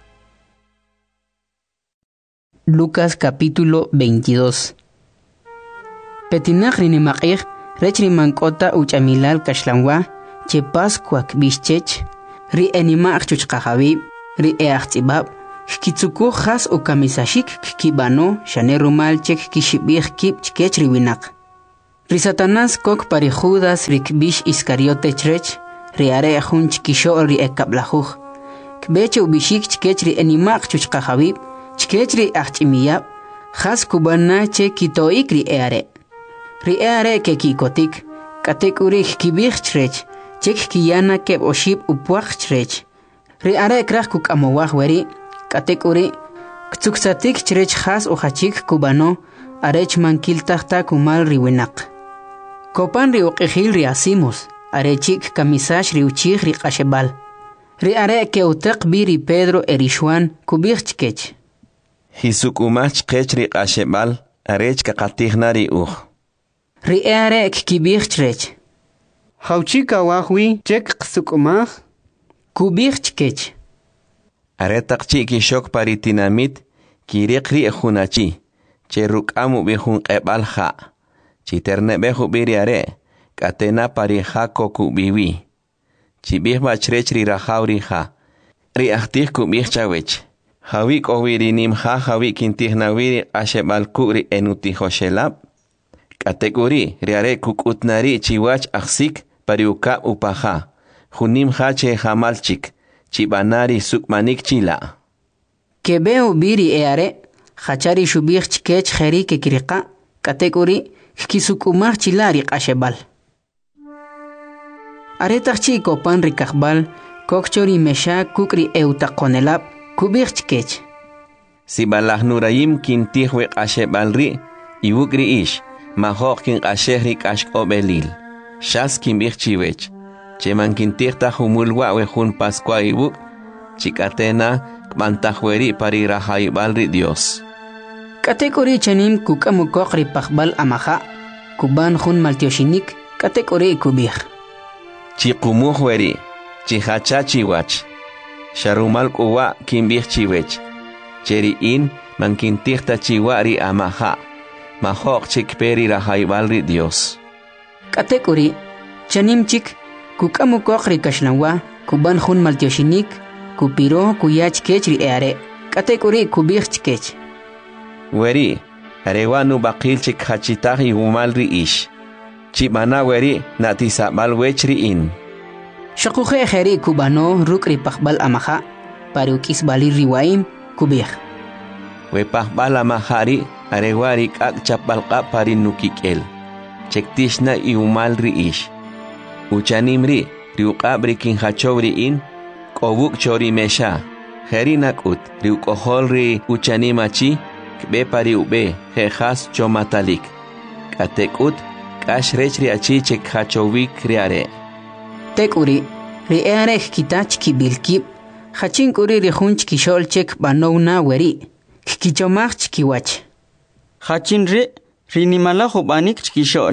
Lucas capítulo 22 Petinaq ri nimaq'ij rech ri mank'ota uch'amilal kaxlanwa che Pascua kb'ixchech ri enima'q chuchqajawib ri eajtz'ib'ab kitsuku khas o kamisashik kibano shane rumal chek kishibih kip chkech riwinak. Ri Satanás kok pari Judas rikbish Iscariote chrech riare hun chkisho ri ekablajuj. Kbeche ubishik chkech ri enimak chuchqajawib chkech ri achimiyab khas kubana che kitoik ri eare. Ri eare ke kikotik katek urik kibih chrech chek kiyana keb oshib upuach chrech. Ri are krach kuk amowah weri katek uri ktsuksatik chrech khas o hachik kubano arech mankil tahta kumal riwinak. Kopan ri uqihil ri asimos arechik kamisash ri uchig ri qashebal. Ri are ke utaq biri Pedro erishwan kubih chkech. Hisuk umach chkech ri qashebal arech kaqatihna ri uj. Ri are kibih chrech. Hauchika wahwi chek qsukumah Kubih chkech. Aretaqchi kishok paritinamit kiriqri ejunachi. Che rukamu bihun qebal ha. Chiterne behu biri are. Katena pari hako kubiwi. Chibih bachrechri rahauri ha. Ri ahtih kubih chawech. Hawik owiri nim ha hawik intih nawiri ashebal kuri enuti hoshelab. Kategori riare kukutnari chiwach aksik pari ukab upaha. Hunim hache hamalchik. Chibanari sukmanik chila. Kebeo biri eare, hachari shubir chkech kheri ke kirika, kategori kisukumar chilari qashebal. Aretachchi kopan rikakbal, kokchori mesha kukri eutaqonelab, kubir chkech. Si balahnurayim kintihwe qashebal ri, iwukri ish, mahok kin qashehri kashkobelil. Shas kimbir chiwech. Cheman kintihta humulwa wehun Pascua ibuk, chikatena kmantahueri pari rahaibalri Dios. Kategori chanim kukamukokri pakbal amaha, kuban hun maltioshinik, kategori kubih. Chikumuhueri, chihacha chiwach, sharumal kuwa kimbih chiwech, cheri in man kintihta chiwari amaha, mahok chikperi rahaibalri Dios. Kategori chanim chik, kukamukokri kashlawa, kuban hun maltioshinik, kupiro kuyach kechri eare, kategori kubih chkech. Weri, arewanu bakil chik hachitahi umalri ish. Chibana weri natisabal wechri in. Shakuhe kheri kubano rukri pakbal amaha, parukis bali riwaim kubih. We pakbal amahari, arewari kak chapalka parin nukikel. Chektishna iumalri ish. Uchanimri, riukabri kinhachowri in, kobuk chori mesha. Herinakut, riukoholri uchanimachi, kbepari ube, jejas chomatalik. Katekut, kashrechri achi chekhachowik riare. Tekuri, riare kitach kibilkib, hachinkuri rihunch kishol chek banowna weri, kichomach kiwach. Hachinri, rinimala hubanik kishol.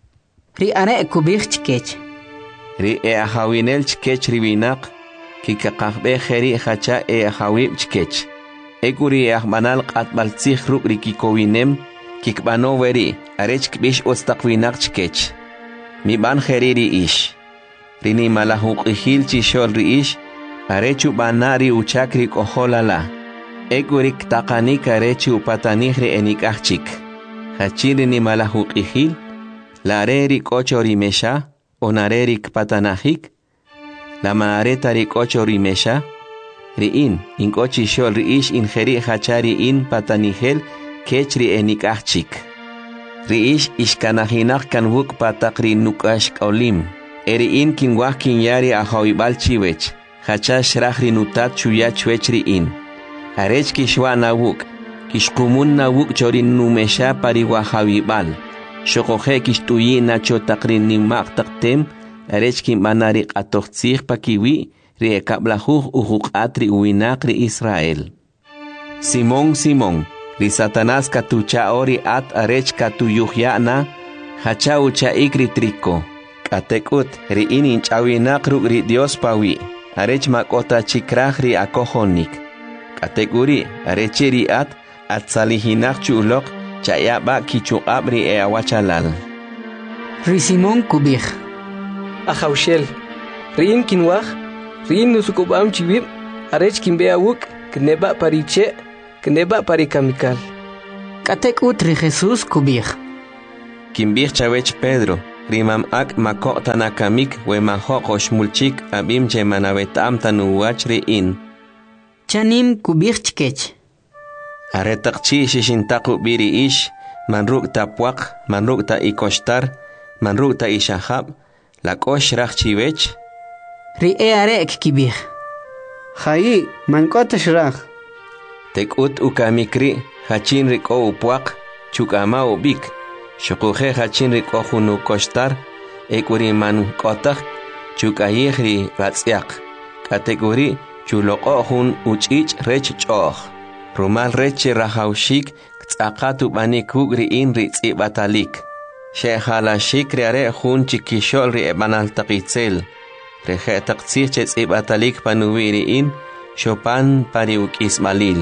Riare kubich chkech. Ri ahawinel chkech riwinak, kikakakbe kheri hacha ahawib chkech. Eguri ahmanal qatbaltzih ruk rikikowinem, kikbano weri, arech kbish ostaqwinak chkech. Mi ban kheri ri ish. Rini malahuk ihil chishol ri ish, arechu banari uchakri koholala. Eguri ktaqanik arechu patanihri enikachik. Hachiri ni malahuk ihil, lareri kochori mesha, onareri kpatanahik, la maareta ri kochori mesha, riin, in kochi shol riish in kheri hachari in patanihel, kechri enikachik. Riish ishkanahinak kan wuk patakri nukash kaulim, eriin kin wakin yari ahawibal chiwech, hachash rahri nutat chuya chwechri in. Arech kishwa na wuk, kishkumun na wuk chorin numesha pari wahawibal. Shokohe kishtuyi nacho takrin nimak taktem, arechkin manari atochtzih pakiwi, ri ekablahuj uhuk atri uwinak ri Israel. Simón, Simón, ri Satanás katucha ori at arech katuyuhyana, hacha ucha ikri triko. Katekut, ri inin chawinak ruk ri Dios pawi, arech makota chikraj ri akohonik. Kateguri, arechi ri at salihinak chulok, chaya ba kichuqab ri awachalal. Ri Simón kubih. Ahaushel, riin kinwaj, riin nusukubam chibib, arech kinbea wuk, kneba pariche, kneba parikamikal. Katekut ri Jesús kubij. Kimbij chawech Pedro, rimam ak makota nakamik we mahokosh mulchik abim che manavetam tanuwach riin. Chanim kubij chkech. Aretaqchi shishintaku biri ish, manruk tapwak, manruk ta ikostar, manruk ta ishahab, lakosh rachchivech. Ri arek kibij. Hayi, mankota shrach. Tekut ukamikri, hachin riko upwak, chukama ubik. Shukuhe hachin riko hunu kostar, ekuri man kotak, chukayihri ratsyak. Kategori chuloko hun uchich rech choch. Rumal reche rahaushik, tzakatu banikuk riin ritzi batalik. Shehalashik riare hun chikishol ri ebanal takitzel. Reje taktsir chetzi batalik panuwi riin, shopan pariuk ismalil.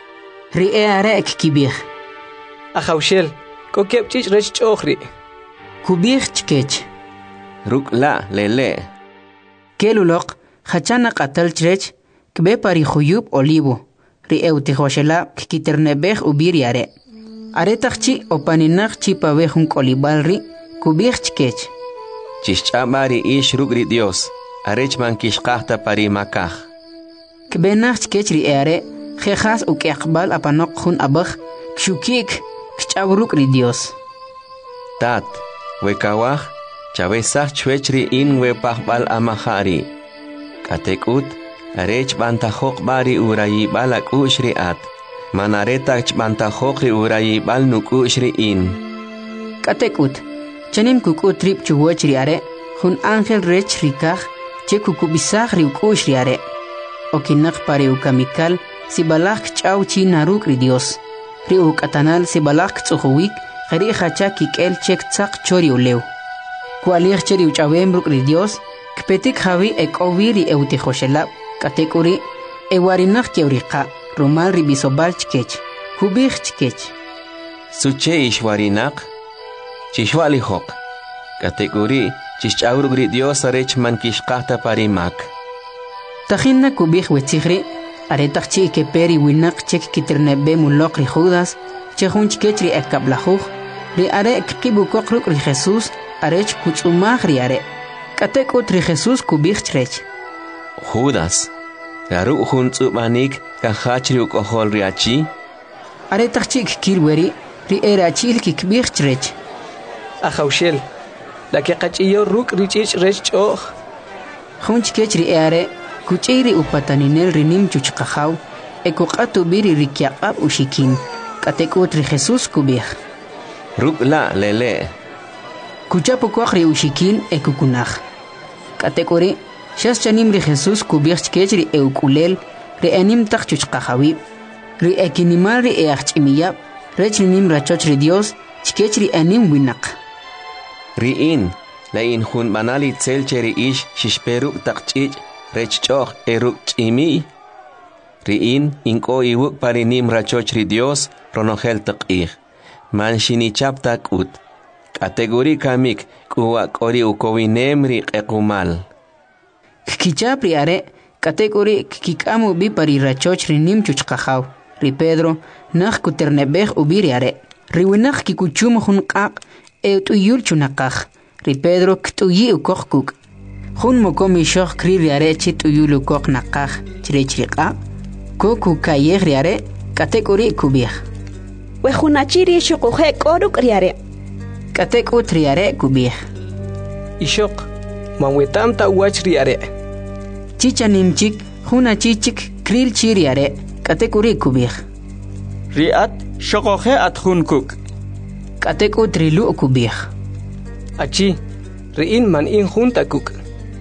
Ri arek kibij. Ahaushel, kokepchich rech chochri. Kubij chkech. Ruk la lele. Kelulok, hachana qatal chrech, kbe pari khuyub olivo. Ri eutihoshela kikiternebej ubiriare. Aretakchi opaninakchi pabejun kolibalri, kubij chkech. Chischamari ish rugri Dios, arechman kishkahta pari makaj. Kbenach chkech ri eare, jejas ukeakbal apanok hun abaj, kshukik, kchabruk ri Dios. Tat, wekawaj, chavesach chwechri in wepahbal amahari. Katekut, arech bantajok bari urayi balak ushri at. Manaretak bantajok ri urayi bal nuk ushri in. Katekut, chanim kuku trip chuwach ri are, hun angel rech rikaj, che kukubisaj ri ukush ri are. Okinak pari ukamikal, si balak chau chi naruk ri Dios. Ri ukatanal si balak tsuhuwik, geri hacha kikel chek tsak chori ulew. Kualir cheri uchawembruk ri Dios, kpetik havi ekovi ri eutijoshelab, katekuri, ewarinak keurika, rumal ri bisobal chkech, kubij chkech. Suche ishwarinak, chishwalihok. Kategori, chichaurugri Dios arech man kishkahta parimak. Tajinna kubij wetzigri, aretakchi ke peri winak chek kiternebe mulok ri Judas, chehun chkech ri ekablajuj, ri are kibukokruk ri Jesús, arech kutzumaj ri are. Katekut ri Jesús kubij chrech. Judas, garu hun tsubanik kahachri ukohol riachi. Aretakchi kirweri, ri erachil kikbij chrech. Ahaushel, la que cachiyo ruk richich rech choch. Hunch kech ri eare, kuchiri upataninel rinim chuchkahaw, ekukatu biri rikyaqab ushikin. Katekut ri Jesús kubij. Ruk la lele. Kuchapo kwak ri ushikin ekukunaj. Katekuri, shas chanim ri Jesús kubij kech ri eukulel, ri enim tak chuchkahawi, ri ekinimal ri eachimiyab, rech rinim rachoch ri Dios, chkech ri enim winak. Riin, la in hun banali tselcheri ish shishperuk takchich, rech choch eruk chimi. Riin, inko iwuk parinim rachoch ri Dios, ronogel takich. Man shinichap takut. Kategori kamik, kuwa kori ukowinem ri ekumal. Kichap ri are, kategori kikamu bi pari rachoch ri nim chuchkahaw. Ri Pedro, nak kuternebej ubi ri are. Ri winak kikuchum hun kaq, tuyul chunakaj. Ri Pedro ktuyi ukokuk. Hun mokomi shoch kri ri are chi tuyul ukok nakaj. Chirechriqa. Koku kayej ri are, kategori kubij. Wejunachiri shukuhe koruk ri are. Katekut ri are kubij. Ishok, manwetam ta wach ri are. Chichanimchik, hunachichik, kril chiri are. Katekuri kubij. Riat shokohe at hunkuk. Katekut rilu kubij. Achi, riin man in junta kuk.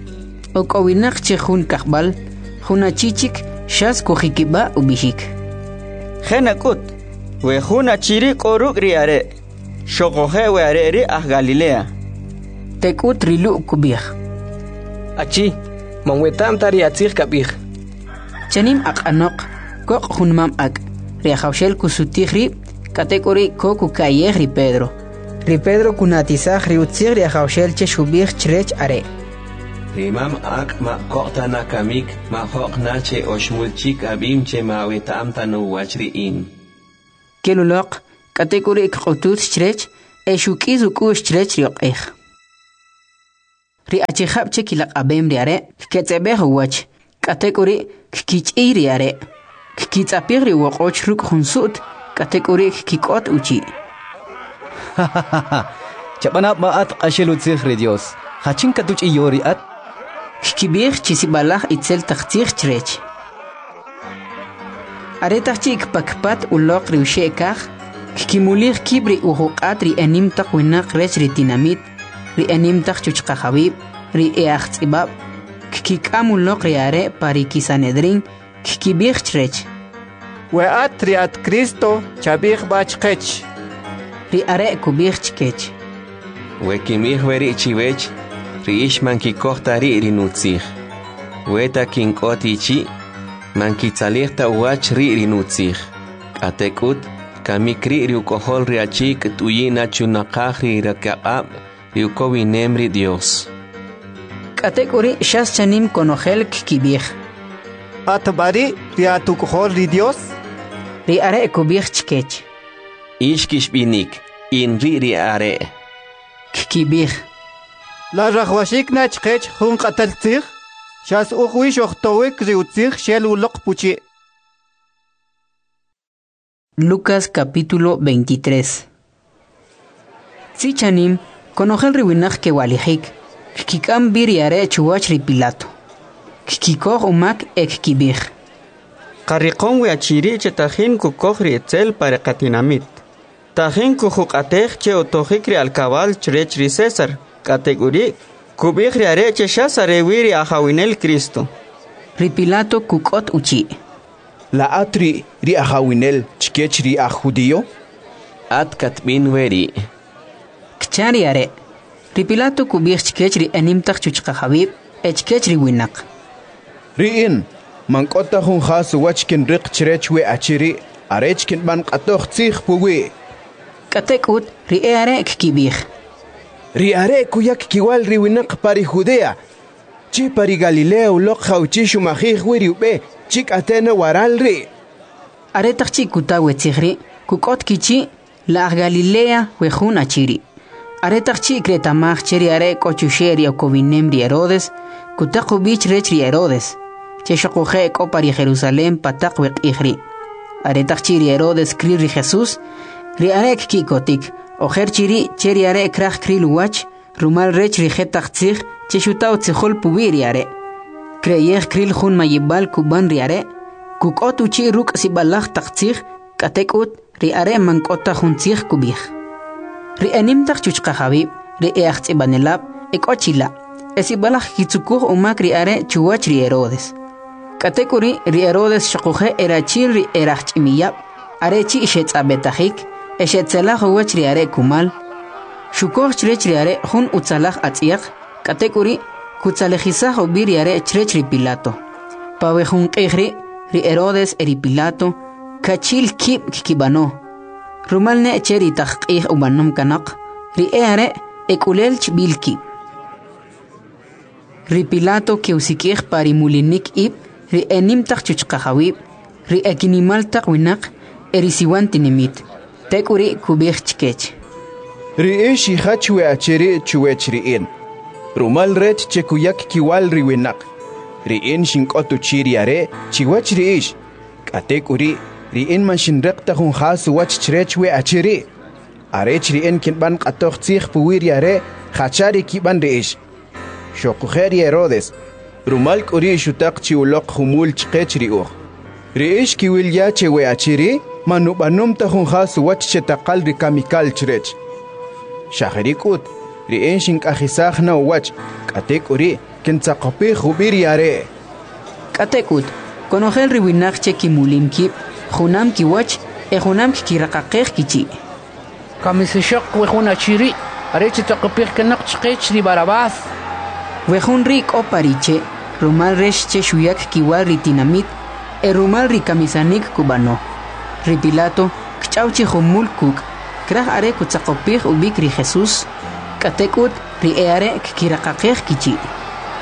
Okowinak che hun kakbal, hunachichik, shas kujikiba ubijik. Genakut, wejunachiri koruk ri are. Shokohe we areri ah Galilea. Tekut rilu kubij. Achi, manwetam tari atzir kabij. Chanim ak anok, kok hunmam ak. Riahaushel kusutihri, kategori koku kayeh ri Pedro. Ri Pedro kunatizaj ri utzir riahaushel che shubij chrech are. rimam ak ma kokta na kamik ma hok na che oshmulchik abim che ma wetam tanu wachriin. Kelulok kategori qutut strech eshukiz ukush strech riqih. Ri achihab che kilak abem riare ketebeh wach kategori kich'i riare kitzapir ri waqoch ruk khunsut kategori kikot uchi. Chabanap maat qashelu tsikhri Dios. Hachin katuch iyori at Kibir chisibalah itzel takhtir trech. Aretachik pakpat ulok riushekach kimulir kibri uhuqat ri anim taqwinak rech ri dinamit ri anim taqchuchqa habib ri eaxtibab kikamulok ri are pari kisanedrin kibir trech. Weat riat Cristo chabih bachkech. Ri are kubir chkech. Wekimih weri chiwech riish manki kohtari rinutzih. Weta kinkotichi manki tzalihta uach rinutzih. Atekut kamikri riukohol riachik tuyina chunaqahri rakaqab riukowinem Dios. Katekuri shas chanim konogel kibir. Atbari riatukohol ri Dios. Ri are kubir chkech. Ishkish binik in ri are. Kibir. La rahwashik na chkech hun qataltzih. Shas ukhwish ohtowik riutzih shel ulok puchi. Lucas capítulo 23. Sichanim konogel riwinach ke walihik. Kikam biriare chuwach ri Pilato. Kikikoh umak ek kibir. Qarriqon we achiri chetahin kukohri etzel para katinamit. Tahin kuhuqatej che otojikri alcabal chrechri César. Categorí kubihri areche shasare wiri ahawinel Cristo. Ri Pilato kukot uchi. La atri ri ahawinel chkech ri judío. At katbin weri. Kchari are. Ri Pilato kubih chkech ri anim taqchuchqa habib echkech ri winak. Ri in mankota hun khas wachkin riq chrech we achiri arechkin ban qatoh tsikh puwi. Katekut ri are kibih. Ri are kuyak kiwal ri winak pari Judea. Chi pari Galilea ulok khawchi shumahih wiri ube chik atena waral ri. Are taqchi kutawe tsikhri kukot kichi la Galilea we hun achiri. Are taqchi kretamach cheri are kochusheri o kovinem ri Herodes kutaqu bich rech ri Herodes. Che shokuhe ko pari Jerusalem patak we ikhri. Are taqchi ri Herodes kri ri Jesus ri are kikotik. Ojer chiri cheri are krach kriluwach rumal rech ri jetach tzig cheshutau tzihol pubiri are. Kreyeh kril hun mayibal kuban ri are. Kukot uchi ruk sibalach taktzig katekut ri are mankota hun tzig kubih. Ri anim tak chuchqa habib ri eachts ibanelab ekochila. Esibalach kitsukuh umak ri are chuwach ri Herodes. Katekuri ri Herodes shakuhe erachil ri erach imiyab. Are chi ishet abetajik. Eshetzelach uwach ri are kumal. Shukoh chrech ri are hun utzalach atziach. Katekuri kutzalejizach ubir are chrech ri Pilato. Pawe hun kehri ri Herodes eri Pilato. Kachil kib kibano. Rumal ne cheri taqih ubanum kanak. Ri are ekulel chbilki. Ri Pilato ke usikih pari mulinik ib. Ri enim tak chuchqahawib. Ri ekinimal tak winak. Eri siwantinimit. Tekuri kubih chkech. Ri ishi hachwe achiri chuwech ri in. Rumal rech chekuyak kiwal ri winak. Ri in shinkotu chiri are chiwach ri ish. Katekuri ri in man shinrekta hun khasu wach chrechwe achiri. Arech ri in kinban qatoh tzikh puwiri are khachari kiban ri ish. Shokuheri Herodes. Rumal kuri shutak chiulok humul chkech ri uch. Ri ish kiwil ya chewe achiri. Manubanum tahun khas wach chetakal ri kamikal chrech. Shahrikut ri enshin kahisakh na wach katekuri kintsaqapi khubiri are. Katekut konogel ri winak che kimulim kip khunam ki wach e khunam ki raqaqih kichi. Kamisishaq we khuna chiri are chetaqapih kanak chqech ri Barabas. We khun ri opariche rumal resh che shuyak kiwal ri tinamit e rumal ri kamisanik kubano. Ri Pilato kchauchi khumul kuk krah are kutsaqopih ubik ri Jesus katekut ri are kiraqaqih kichi.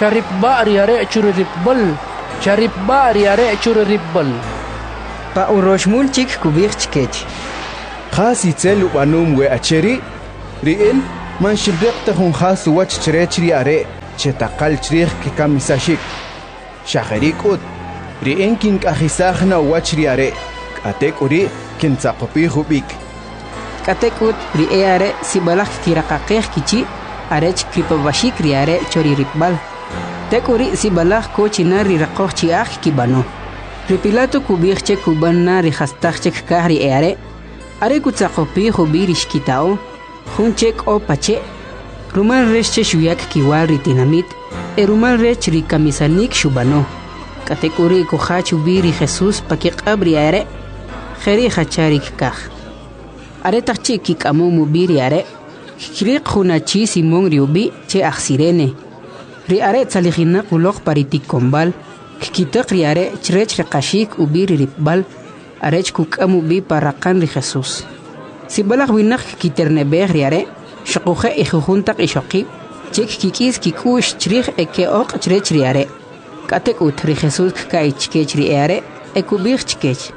charip bari are churribbal charip bari are churribbal pa uroshmul chik kubich chkech khasi tselu banum we acheri rien man shibrekta hun khas wach cherechri are chetaqal chrih ki kamisashik shaherikut rien kin kahisahna wachri are atekuri kin tsapopi hubik katekut ri are sibalak kirakaqeh kichi arech kripabashik ri are chori ripbal tekuri sibalak ko chinari raqoh chiah kibano ripilato kubirche kubanna ri khastach kahri are kutsaqopi hubirish kitao hunchek o pache rumal reche shuyak kiwal ritinamit rumal rech ri kamisanik shubano katekuri ko khachubiri Jesus pakik abri are kheri khacharik kah are tachi kik amu mubiri are khriq khunachi simon riubi che akhsirene ri are tsalihina qulok paritik kombal kitaq ri are chrech qashik ubiri ribal arech kuk amu bi paraqan ri Jesus sibalaq winak kiterne ri are shaqoxe ikhuntaq ishaqi chek kikis kikush chrih eke oq chrech ri are katek ut ri Jesus kai chkech ri are ekubir chkech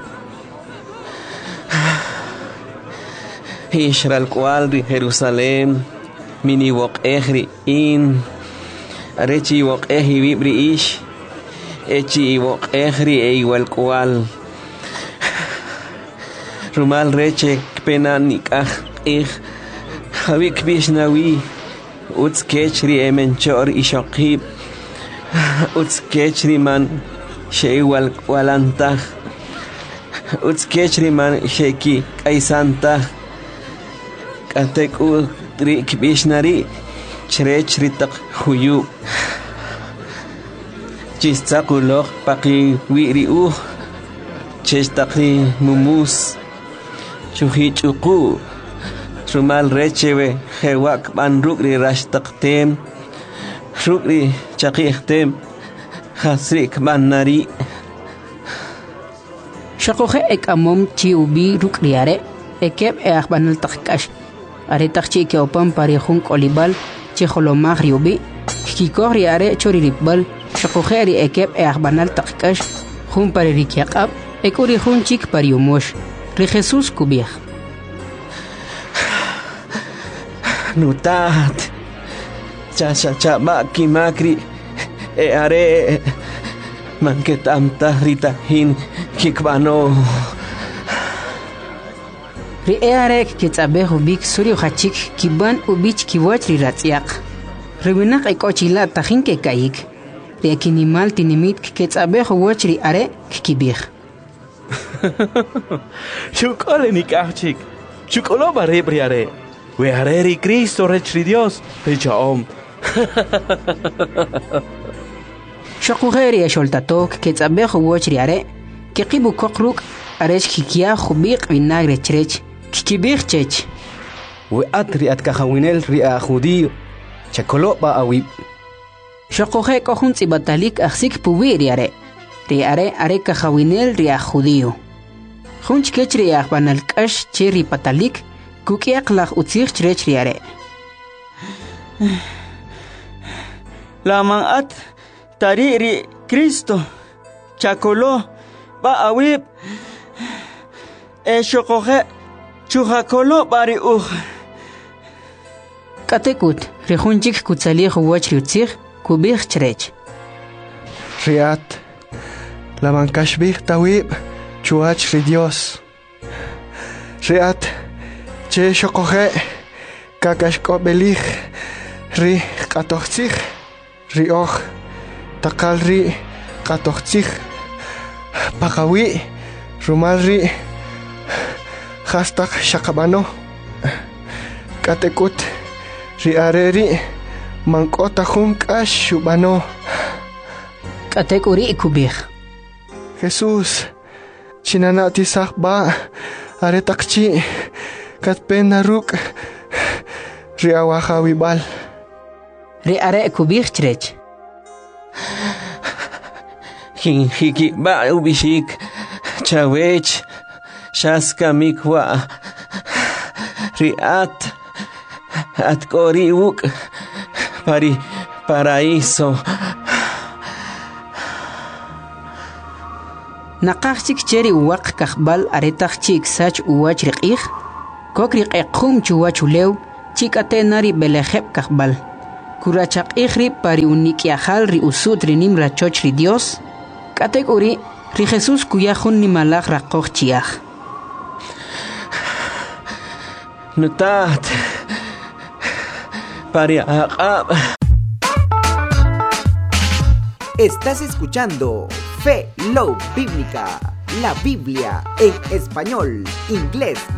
Israel cual de Jerusalén mini wok ehri in arechi wok ehi vibri ish echi wok ehri e igual cual rumal reche pena nikah havik bishnawi uts kechri emenchor ishaqib uts kechri man sheiwal walantah uts kechri man sheki kaisantah Ateku trik bishnari chrech ritak huyu chistakulok paki wiri chestakri mumus chuhi chuku rumal rechewe hewak banrukri rashtaktem rukri chakihtem hasrik banari shaqoxe ek amom chi ubi rukriare ekeb banal takkash are tachi ke opam pari khun kolibal che kholomag riubi kikori are chori ribal shaqoxeri ekeb banal takkash khun pari rikyaqab ekori khun chik pari umosh ri Jesus kubih nutat cha makri are manketam tahrita hin kikbano ri arek kitsabehu bik suri khachik kiban ubich kiwach ri ratsiaq riwinak ekochila tahinke kayik rekinimal tinimit kitsabehu wach ri are kibih shukole nikachik shukolo bare briare we are ri Cristo rechri Dios pechaom shaqugeri sholtatok kitsabehu wach ri are kiqibu koqruk aresh kikia khubiq vinagre chrech kibir chech we atri atkahawinel ria judío chakolo ba awi shaqoxe kohun tsibatalik aksik puwiri are are kahawinel ria judío khunch kechri banal kash cheri patalik kukiaq laq utsir chrech riare laman at tariri Cristo chakolo ba awi shaqoxe Chujakolo bari Katekut, rejunchik kutsali huwach riutzir, kubir chrech. Riat, la mankashbir tawib, chuach ri Dios. Riat, che shokoje, kakashko belich, ri katochzich, ri och, takal ri katochzich, pakawi, rumal ri, hashtag shakabano katekut riareri mankota junkash shubano katekuri kubir Jesús chinanati sakba aretakchi katpena ruk riawahawibal riare kubir chrech hiki ba ubishik chawech shaska mikwa riat atkori uk paraíso naqaqchik cheri uwaq kaqbal aretaqchik sach uwach riq'ij kokri q'equm chuwachulew chik'atenari belejeb kaqbal kurachaq'ij ri pari unik'yajal ri usut rinim rachoch ri Dios k'atek uri ri Jesús kuyajun nimalaj raqoj chiyaj Nutat pari aqab. Estás escuchando Fe Love Bíblica, la Biblia en español, inglés